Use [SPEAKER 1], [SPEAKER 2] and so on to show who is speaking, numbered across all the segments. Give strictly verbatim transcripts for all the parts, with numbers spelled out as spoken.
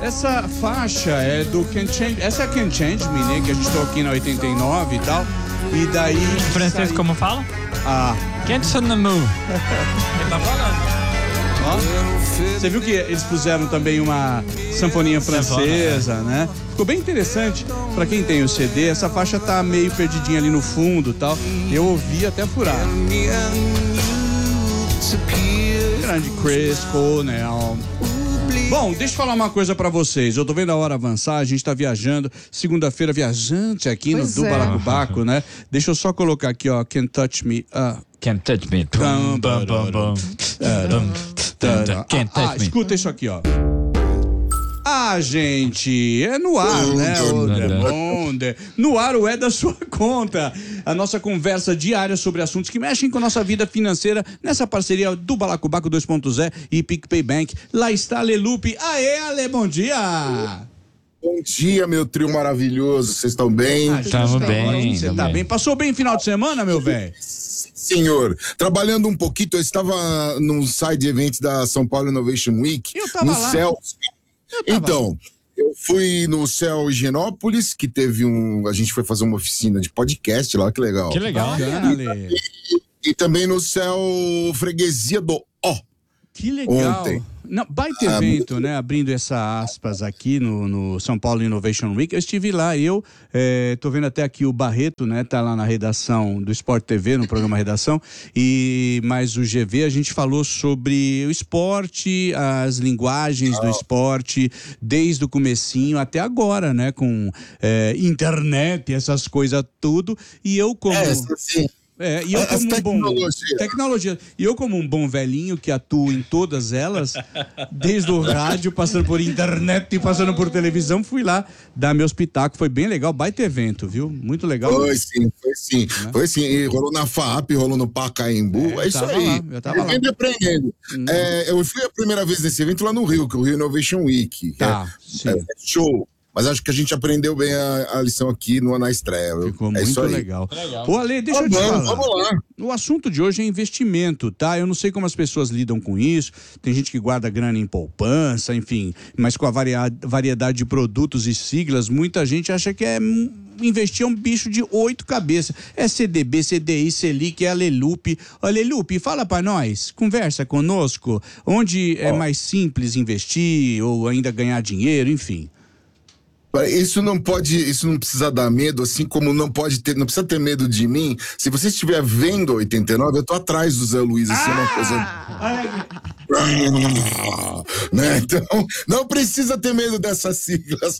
[SPEAKER 1] Essa faixa é do Can't Change, essa é a Can't Change Me, né, que a gente tocou aqui na oitenta e nove e tal, e daí...
[SPEAKER 2] Em francês sai... como fala?
[SPEAKER 1] Ah.
[SPEAKER 2] Can't Change Me. Ele tá falando.
[SPEAKER 1] Ó, você viu que eles puseram também uma sanfoninha francesa, né? Ficou bem interessante. Pra quem tem o C D, essa faixa tá meio perdidinha ali no fundo e tal. Eu ouvi até furar. Grande Chris Cornell. Bom, deixa eu falar uma coisa pra vocês. Eu tô vendo a hora avançar, a gente tá viajando. Segunda-feira viajante aqui pois no é. do Balacobaco, né? Deixa eu só colocar aqui, ó. Can't Touch Me. Uh.
[SPEAKER 2] Can't Touch Me. Bum, bum, bum, bum.
[SPEAKER 1] Can't touch ah, me. Escuta isso aqui, ó. Ah, gente, é no ar, né? No ar o é da sua conta. A nossa conversa diária sobre assuntos que mexem com a nossa vida financeira nessa parceria do Balacobaco dois ponto zero e PicPay Bank. Lá está a Lelupe. Aê, Ale, bom dia!
[SPEAKER 3] Bom dia, meu trio maravilhoso. Vocês estão bem?
[SPEAKER 2] Estamos ah, bem.
[SPEAKER 1] Você tá bem? Passou bem o final de semana, meu velho?
[SPEAKER 3] Senhor, trabalhando um pouquinho, eu estava num side event da São Paulo Innovation Week.
[SPEAKER 1] Eu tava
[SPEAKER 3] no
[SPEAKER 1] lá.
[SPEAKER 3] Céu. Eu então, lá. eu fui no Céu Higienópolis, que teve um... A gente foi fazer uma oficina de podcast lá, que legal.
[SPEAKER 2] Que legal.
[SPEAKER 3] E, e, e também no Céu Freguesia do Ó.
[SPEAKER 1] Que legal. Ontem. Não, baita ah, evento, né? Abrindo essa aspas aqui no, no São Paulo Innovation Week. Eu estive lá, eu é, tô vendo até aqui o Barreto, né? Tá lá na redação do Sport T V, no programa Redação. E mais o G V, a gente falou sobre o esporte, as linguagens oh. do esporte, desde o comecinho até agora, né? Com é, internet, essas coisas tudo. E eu como...
[SPEAKER 3] É, sim.
[SPEAKER 1] É, e eu como um bom tecnologia. E eu como um bom velhinho que atua em todas elas, desde o rádio, passando por internet e passando por televisão, fui lá dar meus pitacos. Foi bem legal, baita evento, viu? Muito legal.
[SPEAKER 3] Foi sim, foi sim. Né? Foi sim, e rolou na F A P, rolou no Pacaembu, é, é isso aí.
[SPEAKER 1] Lá, eu tava eu
[SPEAKER 3] lá. aprendendo. Hum. É, eu fui a primeira vez nesse evento lá no Rio, que é o Rio Innovation Week.
[SPEAKER 1] Tá,
[SPEAKER 3] é,
[SPEAKER 1] sim.
[SPEAKER 3] É, show. Mas acho que a gente aprendeu bem a, a lição aqui no, na estreia.
[SPEAKER 1] Ficou
[SPEAKER 3] é
[SPEAKER 1] muito legal.
[SPEAKER 3] legal.
[SPEAKER 1] Ô, Ale, deixa
[SPEAKER 3] tá
[SPEAKER 1] eu te
[SPEAKER 3] bom,
[SPEAKER 1] falar.
[SPEAKER 3] Vamos lá.
[SPEAKER 1] O assunto de hoje é investimento, tá? Eu não sei como as pessoas lidam com isso. Tem gente que guarda grana em poupança, enfim. Mas com a variedade de produtos e siglas, muita gente acha que é... investir é um bicho de oito cabeças. É C D B, C D I, Selic, é a Lelupe. Ô, Lelupe, fala pra nós, conversa conosco, onde é oh. mais simples investir ou ainda ganhar dinheiro, enfim.
[SPEAKER 3] Isso não pode, isso não precisa dar medo, assim como não pode ter, não precisa ter medo de mim. Se você estiver vendo oitenta e nove, eu tô atrás do Zé Luiz, assim, ah! é uma coisa... né? Então, não precisa ter medo dessas siglas.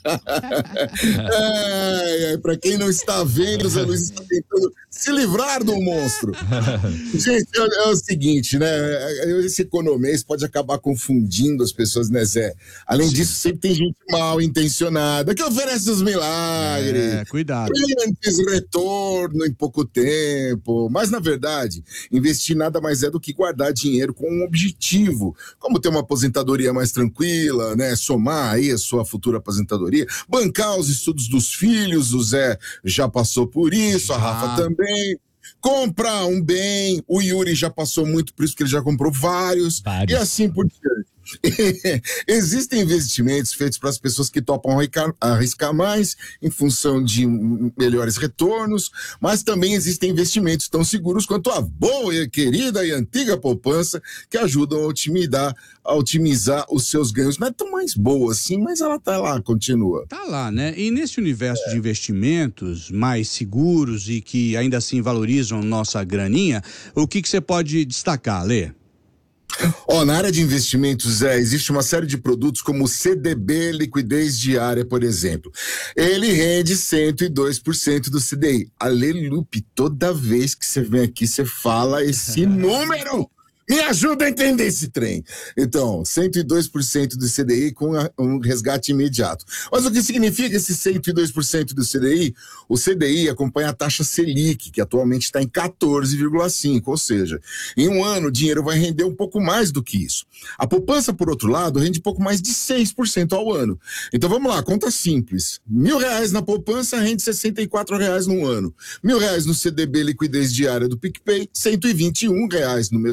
[SPEAKER 3] é, é, pra quem não está vendo, o Zé Luiz está tentando se livrar do monstro. Gente, é, é o seguinte, né? Esse economês pode acabar confundindo as pessoas, né, Zé? Além Sim. disso, sempre tem gente mal intencionada que oferece os milagres.
[SPEAKER 1] É, cuidado.
[SPEAKER 3] Grandes retorno em pouco tempo. Mas, na verdade, investir nada mais é do que guardar dinheiro com um objetivo. Como ter uma aposentadoria mais tranquila, né? Somar aí a sua futura aposentadoria. Bancar os estudos dos filhos. O Zé já passou por isso, a Rafa também. Comprar um bem. O Yuri já passou muito por isso, porque ele já comprou vários. vários. E assim por diante. Existem investimentos feitos para as pessoas que topam arriscar, arriscar mais em função de melhores retornos, mas também existem investimentos tão seguros quanto a boa e querida e antiga poupança que ajudam a otimizar, a otimizar os seus ganhos. Não é tão mais boa assim, mas ela tá lá, continua.
[SPEAKER 1] Tá lá, né? E nesse universo é. de investimentos mais seguros e que ainda assim valorizam nossa graninha, o que que você pode destacar, Lê?
[SPEAKER 3] Ó, na área de investimentos, é, existe uma série de produtos como o C D B, liquidez diária, por exemplo. Ele rende cento e dois por cento do C D I. Alelupe, toda vez que você vem aqui, você fala esse número. Me ajuda a entender esse trem. Então, cento e dois por cento do C D I com um resgate imediato. Mas o que significa esse cento e dois por cento do C D I? O C D I acompanha a taxa Selic, que atualmente está em quatorze vírgula cinco por cento, ou seja, em um ano o dinheiro vai render um pouco mais do que isso. A poupança, por outro lado, rende pouco mais de seis por cento ao ano. Então vamos lá, conta simples. Mil reais na poupança rende sessenta e quatro reais no ano. Mil reais no C D B liquidez diária do PicPay, cento e vinte e um reais no mesmo período.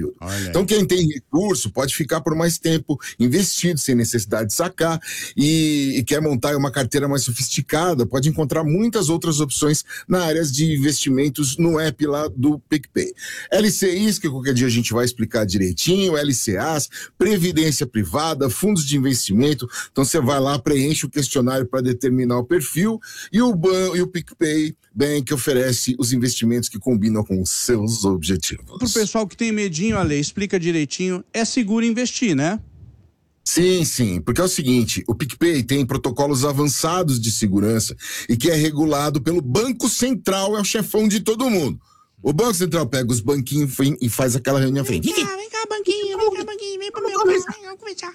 [SPEAKER 3] período. Então quem tem recurso pode ficar por mais tempo investido, sem necessidade de sacar, e, e quer montar uma carteira mais sofisticada, pode encontrar muitas outras opções na área de investimentos no app lá do PicPay. L C Is, que qualquer dia a gente vai explicar direitinho, L C As, previdência privada, fundos de investimento. Então você vai lá, preenche o questionário para determinar o perfil, e o, ban, e o PicPay Bank oferece os investimentos que combinam com os seus objetivos.
[SPEAKER 1] Pro pessoal que tem medinho, Ale, explica direitinho, é seguro investir, né?
[SPEAKER 3] Sim, sim, porque é o seguinte, o PicPay tem protocolos avançados de segurança e que é regulado pelo Banco Central, é o chefão de todo mundo. O Banco Central pega os banquinhos e faz aquela reunião. Vem cá, vem cá, banquinho, vem cá, banquinho, vem pro meu começar, vamos começar.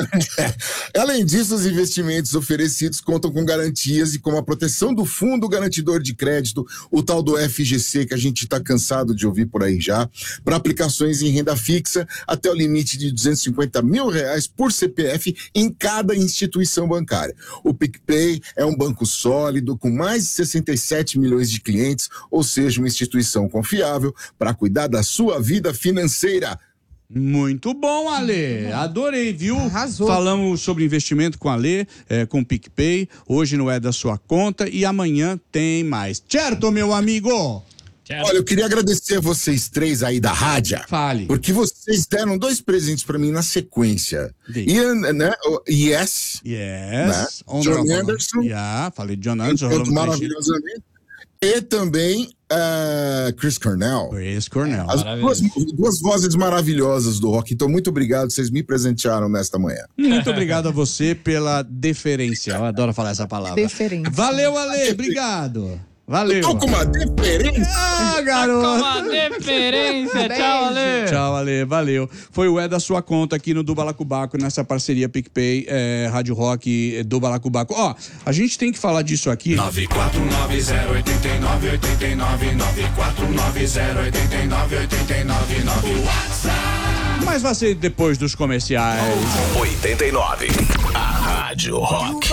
[SPEAKER 3] Além disso, os investimentos oferecidos contam com garantias e com a proteção do Fundo Garantidor de Crédito, o tal do F G C, que a gente está cansado de ouvir por aí já, para aplicações em renda fixa até o limite de duzentos e cinquenta mil reais por C P F em cada instituição bancária. O PicPay é um banco sólido com mais de sessenta e sete milhões de clientes, ou seja, uma instituição confiável para cuidar da sua vida financeira.
[SPEAKER 1] Muito bom, Ale. Adorei, viu?
[SPEAKER 4] Arrasou.
[SPEAKER 1] Falamos sobre investimento com a Ale, é, com o PicPay. Hoje não é da sua conta e amanhã tem mais. Certo, meu amigo?
[SPEAKER 3] Olha, eu queria agradecer a vocês três aí da rádio.
[SPEAKER 1] Fale.
[SPEAKER 3] Porque vocês deram dois presentes para mim na sequência. Ian, né? O Yes.
[SPEAKER 1] Yes.
[SPEAKER 3] Né?
[SPEAKER 1] On
[SPEAKER 3] John
[SPEAKER 1] the-
[SPEAKER 3] Anderson.
[SPEAKER 1] Yeah, falei de John Anderson.
[SPEAKER 3] Canto maravilhosamente. E também uh, Chris Cornell.
[SPEAKER 1] Chris Cornell.
[SPEAKER 3] As duas, duas vozes maravilhosas do rock. Então, muito obrigado, vocês me presentearam nesta manhã.
[SPEAKER 1] Muito obrigado a você pela deferência. Eu adoro falar essa palavra.
[SPEAKER 4] Deferência.
[SPEAKER 1] Valeu, Ale. Obrigado. Valeu.
[SPEAKER 3] Tô com uma deferência.
[SPEAKER 1] Ah, garoto.
[SPEAKER 2] Com uma deferência. Tchau, Ale.
[SPEAKER 1] Tchau, Ale, valeu. Foi o É da Sua Conta aqui no do Balacobaco, nessa parceria PicPay, é, Rádio Rock é, do Balacobaco. Ó, a gente tem que falar disso aqui.
[SPEAKER 5] nove quatro nove zero oito nove oito nove nove quatro nove zero oito nove oito nove nove. WhatsApp.
[SPEAKER 1] Mas vai ser depois dos comerciais.
[SPEAKER 5] oitenta e nove. A Rádio Rock.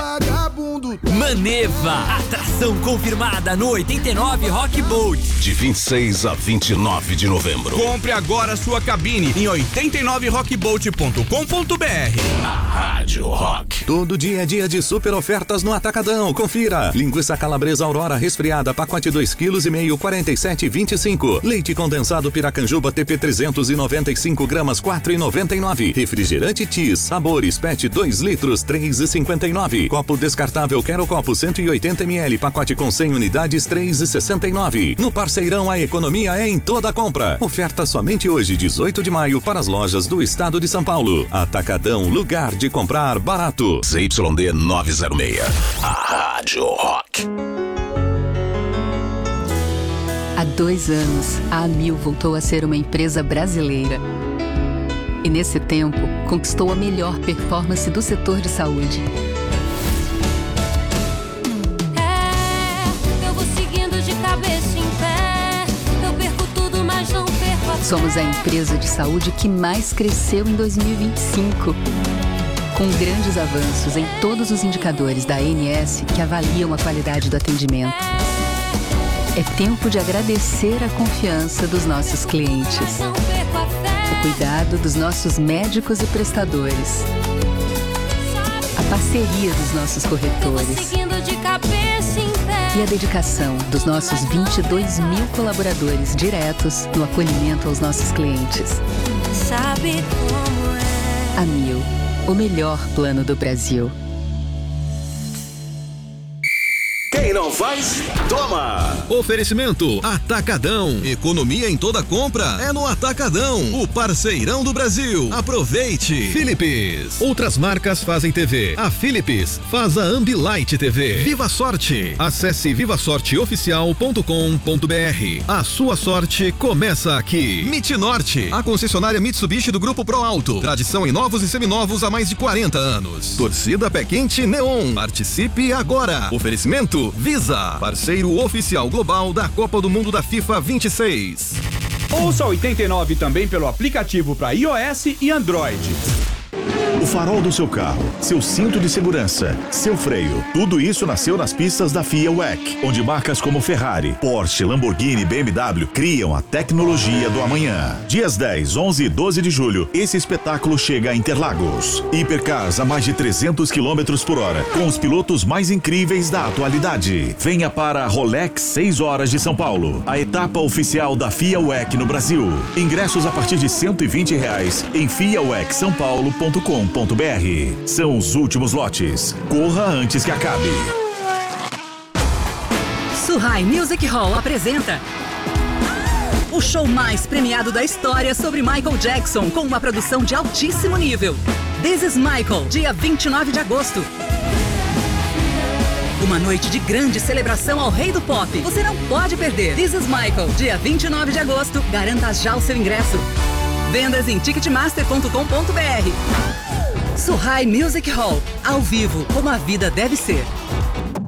[SPEAKER 6] Maneva, atração confirmada no oitenta e nove Rock Boat.
[SPEAKER 5] De vinte e seis a vinte e nove de novembro.
[SPEAKER 7] Compre agora sua cabine em oitenta e nove rock boat ponto com ponto b r.
[SPEAKER 5] A Rádio Rock.
[SPEAKER 8] Todo dia é dia de super ofertas no Atacadão. Confira. Linguiça calabresa Aurora resfriada, pacote dois quilos e meio, quarenta e sete e vinte e cinco. Leite condensado Piracanjuba T P trezentos e noventa e cinco gramas, quatro e noventa e nove. Refrigerante Tis, sabores Pet dois litros, três e cinquenta e nove. Copo descartável Quero Copo cento e oitenta mililitros, pacote com cem unidades, três e sessenta e nove. No Parceirão, a economia é em toda a compra. Oferta somente hoje, dezoito de maio, para as lojas do estado de São Paulo. Atacadão, lugar de comprar barato.
[SPEAKER 5] Z Y D novecentos e seis. A Rádio Rock.
[SPEAKER 9] Há dois anos, a Amil voltou a ser uma empresa brasileira. E nesse tempo, conquistou a melhor performance do setor de saúde.
[SPEAKER 10] É, eu vou seguindo de cabeça em pé. Eu perco tudo, mas não perco a fé.
[SPEAKER 9] Somos a empresa de saúde que mais cresceu em dois mil e vinte e cinco. Com grandes avanços em todos os indicadores da A N S que avaliam a qualidade do atendimento. É tempo de agradecer a confiança dos nossos clientes.
[SPEAKER 10] Não perco a fé.
[SPEAKER 9] O cuidado dos nossos médicos e prestadores. A parceria dos nossos
[SPEAKER 10] Eu vou
[SPEAKER 9] corretores.
[SPEAKER 10] seguindo de cabeça em pé.
[SPEAKER 9] E a dedicação dos nossos vinte e dois mil colaboradores diretos no acolhimento aos nossos clientes.
[SPEAKER 10] Sabe como é?
[SPEAKER 9] Amil, o melhor plano do Brasil.
[SPEAKER 5] Quem não faz, toma!
[SPEAKER 7] Oferecimento Atacadão. Economia em toda compra é no Atacadão, o parceirão do Brasil. Aproveite. Philips. Outras marcas fazem T V. A Philips faz a Ambilight T V. Viva Sorte. Acesse viva sorte oficial ponto com ponto b r. A sua sorte começa aqui. Mitnorte, a concessionária Mitsubishi do Grupo Pro Alto. Tradição em novos e seminovos há mais de quarenta anos. Torcida Pé Quente Neon. Participe agora. Oferecimento Visa, parceiro oficial global da Copa do Mundo da FIFA vinte e seis.
[SPEAKER 11] Ouça oitenta e nove também pelo aplicativo para iOS e Android.
[SPEAKER 4] O farol do seu carro, seu cinto de segurança, seu freio, tudo isso nasceu nas pistas da F I A W E C, onde marcas como Ferrari, Porsche, Lamborghini e B M W criam a tecnologia do amanhã. Dias dez, onze e doze de julho, esse espetáculo chega a Interlagos. Hipercars a mais de trezentos quilômetros por hora, com os pilotos mais incríveis da atualidade. Venha para a Rolex seis horas de São Paulo, a etapa oficial da F I A W E C no Brasil. Ingressos a partir de cento e vinte reais em fia w e c são paulo ponto com ponto b r. São os últimos lotes. Corra antes que acabe.
[SPEAKER 11] Suhai Music Hall apresenta o show mais premiado da história sobre Michael Jackson, com uma produção de altíssimo nível. This is Michael, dia vinte e nove de agosto. Uma noite de grande celebração ao rei do pop. Você não pode perder. This is Michael, dia vinte e nove de agosto. Garanta já o seu ingresso. Vendas em ticketmaster ponto com ponto b r. Suhai Music Hall, ao vivo, como a vida deve ser.